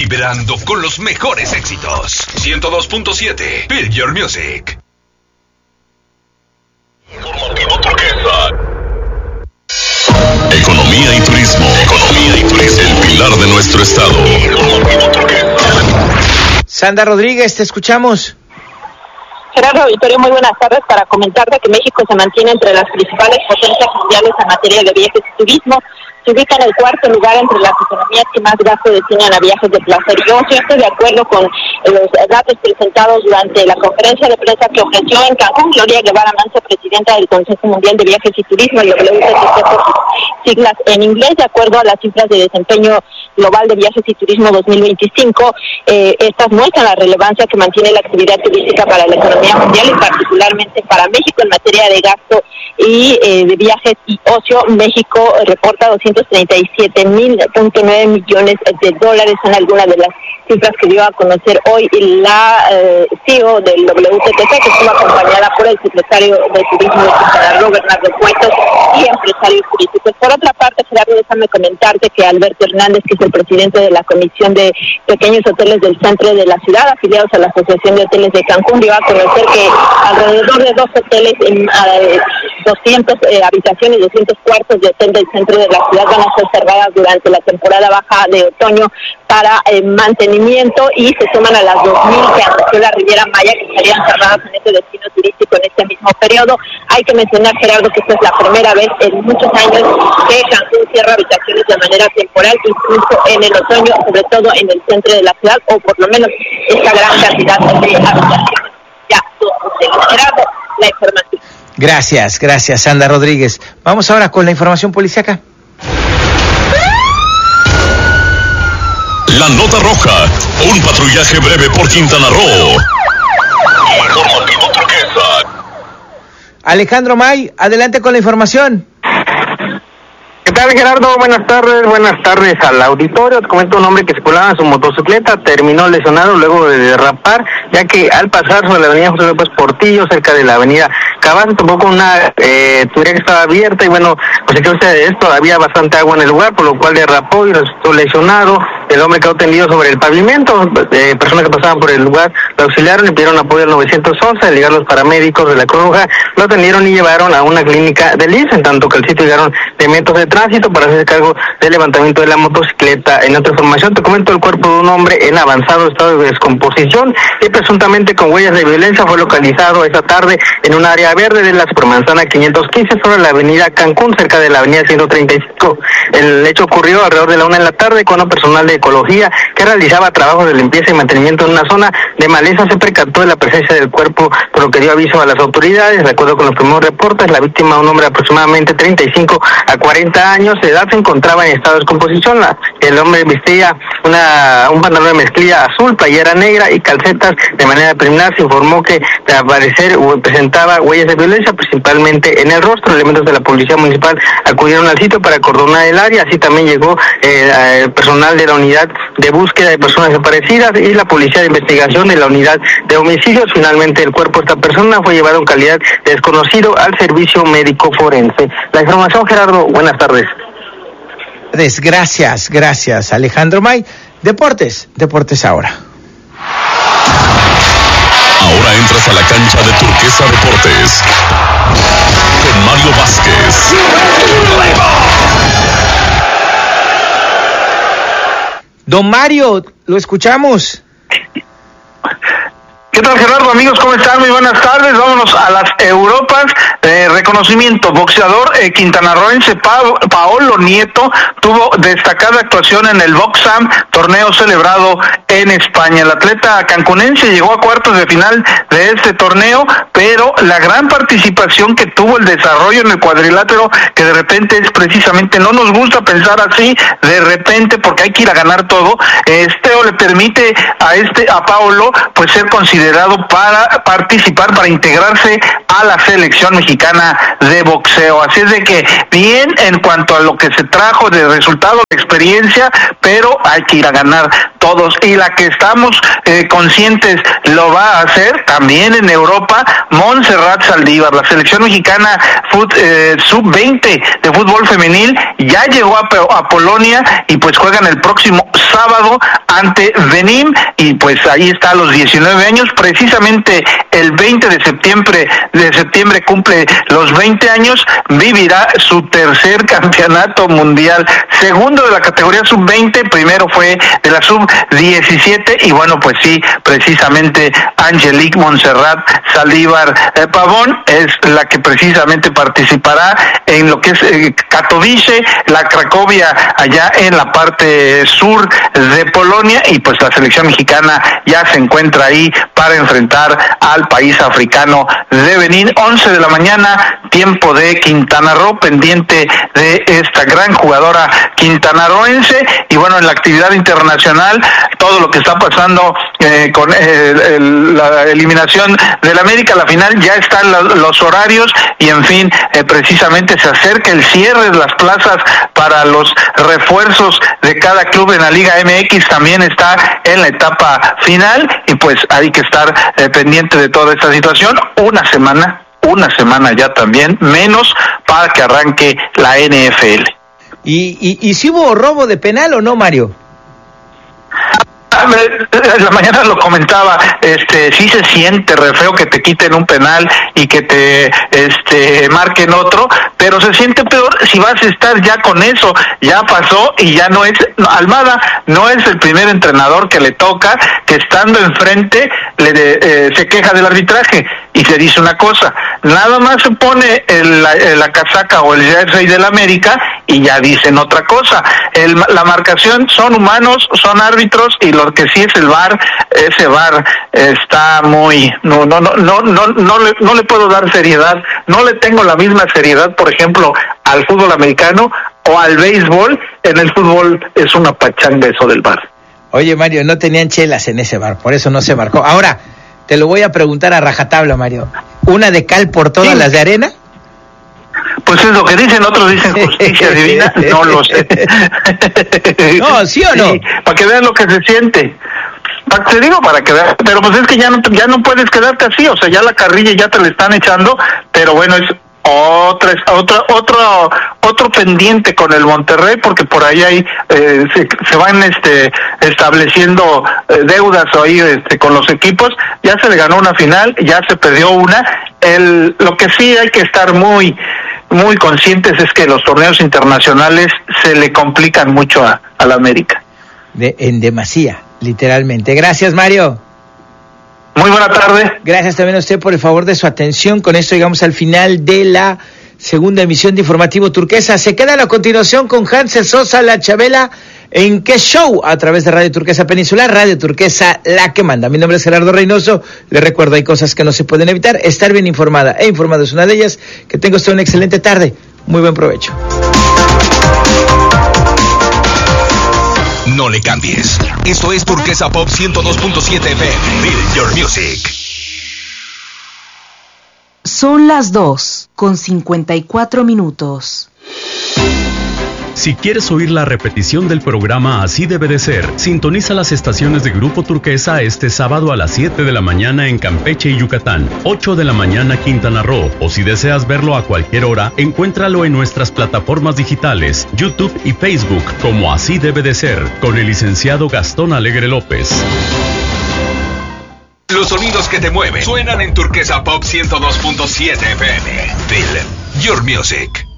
Vibrando con los mejores éxitos. 102.7 Feel Your Music. Informativo Turquesa. Economía y turismo. Economía y turismo. El pilar de nuestro estado. Informativo Turquesa. Sandra Rodríguez, te escuchamos. Gerardo Vittorio, muy buenas tardes. Para comentarte que México se mantiene entre las principales potencias mundiales en materia de viajes y turismo. Se ubica en el cuarto lugar entre las economías que más gasto destinan a viajes de placer y ocio. Estoy de acuerdo con los datos presentados durante la conferencia de prensa que ofreció en Cancún Gloria Guevara Manso, presidenta del Consejo Mundial de Viajes y Turismo, el WTTC por sus siglas en inglés. De acuerdo a las cifras de desempeño global de viajes y turismo 2025, estas muestran la relevancia que mantiene la actividad turística para la economía mundial y particularmente para México en materia de gasto y de viajes y ocio. México reporta 237.9 millones de dólares, son algunas de las cifras que dio a conocer hoy la CEO del WTTC, que estuvo acompañada por el secretario de Turismo de Quintana Roo, Bernardo Cuetos, y empresarios turísticos. Por otra parte, Gerardo, déjame comentarte que Alberto Hernández, que es el presidente de la Comisión de Pequeños Hoteles del Centro de la Ciudad, afiliados a la Asociación de Hoteles de Cancún, dio a conocer que alrededor de 2 hoteles en 200 habitaciones, 200 cuartos de hotel del centro de la ciudad van a ser cerradas durante la temporada baja de otoño para mantenimiento, y se suman a las 2.000 que anunció la Riviera Maya, que estarían cerradas en este destino turístico en este mismo periodo. Hay que mencionar, Gerardo, que esta es la primera vez en muchos años que Cancún cierra habitaciones de manera temporal, incluso en el otoño, sobre todo en el centro de la ciudad, o por lo menos esta gran cantidad de habitaciones. Ya, Gerardo, la información. Gracias, Sandra Rodríguez. Vamos ahora con la información policíaca. La nota roja, un patrullaje breve por Quintana Roo. Informativo Turquesa. Alejandro May, adelante con la información. ¿Qué tal, Gerardo? Buenas tardes al auditorio. Te comento, un hombre que circulaba en su motocicleta terminó lesionado luego de derrapar, ya que al pasar sobre la avenida José López Portillo, cerca de la avenida Cabaza, tampoco una tubería que estaba abierta, y bueno, consecuencia de esto había bastante agua en el lugar, por lo cual derrapó y resultó lesionado. El hombre quedó tendido sobre el pavimento. Personas que pasaban por el lugar lo auxiliaron y pidieron apoyo al 911. Al llegar los paramédicos de la Cruz Roja, lo atendieron y llevaron a una clínica del IMSS, en tanto que al sitio llegaron elementos de tránsito para hacerse cargo del levantamiento de la motocicleta. En otra información, te comento, el cuerpo de un hombre en avanzado estado de descomposición y presuntamente con huellas de violencia fue localizado esta tarde en un área verde de la Supermanzana 515 sobre la avenida Cancún, cerca de la avenida 135. El hecho ocurrió alrededor de la 1 de la tarde, cuando personal de ecología que realizaba trabajos de limpieza y mantenimiento en una zona de maleza se percató de la presencia del cuerpo, por lo que dio aviso a las autoridades. De acuerdo con los primeros reportes, la víctima, un hombre de aproximadamente 35 a 40 años de edad, se encontraba en estado de descomposición. El hombre vestía un pantalón de mezclilla azul, playera negra y calcetas. De manera preliminar se informó que al parecer presentaba huellas de violencia, principalmente en el rostro. Elementos de la policía municipal acudieron al sitio para acordonar el área. Así también llegó el personal de la unidad de búsqueda de personas desaparecidas y la policía de investigación de la unidad de homicidios. Finalmente, el cuerpo de esta persona fue llevado en calidad de desconocido al servicio médico forense. La información, Gerardo, buenas tardes. Gracias, Alejandro May. Deportes ahora. Ahora entras a la cancha de Turquesa Deportes con Mario Vázquez. Don Mario, lo escuchamos. ¿Qué tal, Gerardo? Amigos, ¿cómo están? Muy buenas tardes. Vámonos a las Europas. Reconocimiento, boxeador quintanarroense Paolo Nieto tuvo destacada actuación en el Boxam, torneo celebrado en España. El atleta cancunense llegó a cuartos de final de este torneo, pero la gran participación que tuvo, el desarrollo en el cuadrilátero, que de repente es precisamente, no nos gusta pensar así de repente porque hay que ir a ganar todo, le permite a Paolo pues ser considerado para participar, para integrarse a la selección mexicana de boxeo. Así es de que bien en cuanto a lo que se trajo de resultado, de experiencia, pero hay que ir a ganar todos, y la que estamos conscientes lo va a hacer también en Europa, Montserrat Saldívar. La selección mexicana sub-20 de fútbol femenil ya llegó a Polonia y pues juegan el próximo sábado ante Benín, y pues ahí está a los 19 años, precisamente el 20 de septiembre cumple los 20 años, vivirá su tercer campeonato mundial, segundo de la categoría sub-20, primero fue de la sub-17, y bueno, pues sí, precisamente Angelique Montserrat Saldívar Pavón es la que precisamente participará en lo que es Katowice, la Cracovia, allá en la parte sur de Polonia, y pues la selección mexicana ya se encuentra ahí para enfrentar al país africano de Benín. 11 de la mañana, tiempo de Quintana Roo, pendiente de esta gran jugadora quintanarroense. Y bueno, en la actividad internacional, todo lo que está pasando con la eliminación del América, la final, ya están los horarios, y en fin, precisamente se acerca el cierre de las plazas para los refuerzos de cada club en la Liga MX, también está en la etapa final, y pues hay que estar pendiente de toda esta situación. Una semana ya también, menos para que arranque la NFL. ¿Y si hubo robo de penal o no, Mario? En la mañana lo comentaba, sí se siente re feo que te quiten un penal y que te marquen otro, pero se siente peor si vas a estar ya con eso. Ya pasó, y ya no es, Almada no es el primer entrenador que le toca, que estando enfrente se queja del arbitraje y se dice una cosa, nada más se pone la casaca o el jersey del América y ya dicen otra cosa. La marcación, son humanos, son árbitros, y lo que sí es el VAR, ese VAR está muy, no le puedo dar seriedad, no le tengo la misma seriedad, por ejemplo, al fútbol americano o al béisbol. En el fútbol es una pachanga eso del VAR. Oye, Mario, no tenían chelas en ese VAR, por eso no se marcó. Ahora, te lo voy a preguntar a rajatabla, Mario. ¿Una de cal por todas las de arena? Pues es lo que dicen, otros dicen justicia divina, no lo sé. No, ¿sí o no? Sí, para que vean lo que se siente. Te digo, para que vean, pero pues es que ya no puedes quedarte así, o sea, ya la carrilla ya te la están echando, pero bueno, es otro pendiente con el Monterrey, porque por ahí hay se van estableciendo deudas ahí con los equipos. Ya se le ganó una final, ya se perdió una. Lo que sí hay que estar muy muy conscientes es que los torneos internacionales se le complican mucho a la América. En demasía, literalmente. Gracias, Mario. Muy buena tarde. Gracias también a usted por el favor de su atención. Con esto llegamos al final de la segunda emisión de Informativo Turquesa. Se quedan a continuación con Hansel Sosa, La Chabela, ¿en qué show? A través de Radio Turquesa Peninsular, Radio Turquesa, la que manda. Mi nombre es Gerardo Reynoso. Le recuerdo, hay cosas que no se pueden evitar. Estar bien informada e informado es una de ellas. Que tenga usted una excelente tarde. Muy buen provecho. No le cambies. Esto es Turquesa Pop 102.7 FM. Feel your music. Son las 2:54. Si quieres oír la repetición del programa Así debe de ser, sintoniza las estaciones de Grupo Turquesa este sábado a las 7 de la mañana en Campeche y Yucatán, 8 de la mañana Quintana Roo, o si deseas verlo a cualquier hora, encuéntralo en nuestras plataformas digitales, YouTube y Facebook, como Así debe de ser, con el licenciado Gastón Alegre López. Los sonidos que te mueven suenan en Turquesa Pop 102.7 FM. Feel your music.